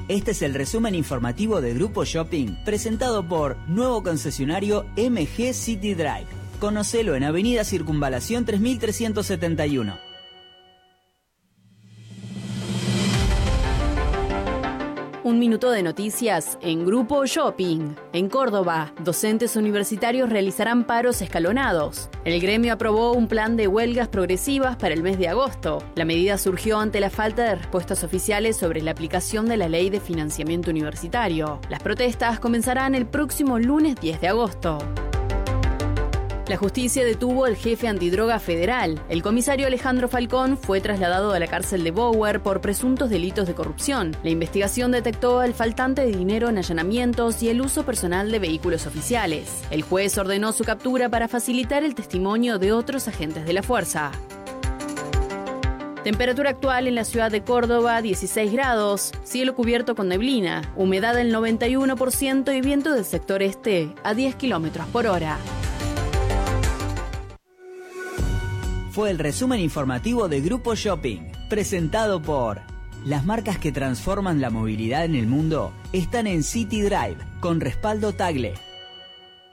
Este es el resumen informativo de Grupo Shopping, presentado por nuevo concesionario MG City Drive. Conocelo en Avenida Circunvalación 3371. Un minuto de noticias en Grupo Shopping. En Córdoba, docentes universitarios realizarán paros escalonados. El gremio aprobó un plan de huelgas progresivas para el mes de agosto. La medida surgió ante la falta de respuestas oficiales sobre la aplicación de la Ley de Financiamiento Universitario. Las protestas comenzarán el próximo lunes 10 de agosto. La justicia detuvo al jefe antidroga federal. El comisario Alejandro Falcón fue trasladado a la cárcel de Bower por presuntos delitos de corrupción. La investigación detectó el faltante de dinero en allanamientos y el uso personal de vehículos oficiales. El juez ordenó su captura para facilitar el testimonio de otros agentes de la fuerza. Temperatura actual en la ciudad de Córdoba, 16 grados, cielo cubierto con neblina, humedad del 91% y viento del sector este a 10 kilómetros por hora. Fue el resumen informativo de Grupo Shopping, presentado por... Las marcas que transforman la movilidad en el mundo están en City Drive, con respaldo Tagle.